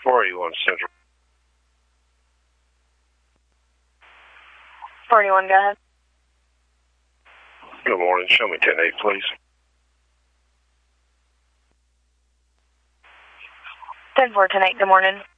481 Central. 41, go ahead. Good morning. Show me 10-8, please. 10-4, 10-8, good morning.